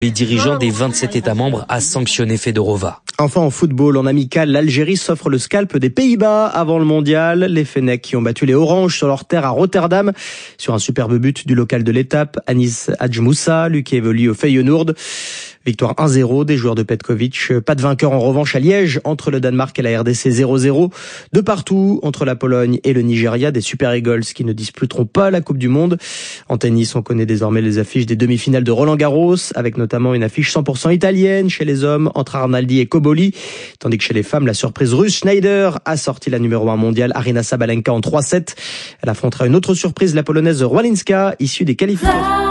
Les dirigeants des 27 États membres a sanctionné Fedorova. Enfin en football, en amical, l'Algérie s'offre le scalp des Pays-Bas avant le mondial. Les Fennecs qui ont battu les Oranges sur leur terre à Rotterdam sur un superbe but du local de l'étape, Anis Hadjmoussa, lui qui évolue au Feyenoord. Victoire 1-0 des joueurs de Petkovic. Pas de vainqueur en revanche à Liège entre le Danemark et la RDC 0-0. De partout entre la Pologne et le Nigeria, des Super Eagles qui ne disputeront pas la Coupe du Monde. En tennis, on connaît désormais les affiches des demi-finales de Roland-Garros, avec notamment une affiche 100% italienne chez les hommes entre Arnaldi et Koboli, tandis que chez les femmes, la surprise russe Schneider a sorti la numéro 1 mondiale Aryna Sabalenka en 3-7. Elle affrontera une autre surprise, la polonaise Rwalinska, issue des qualifications.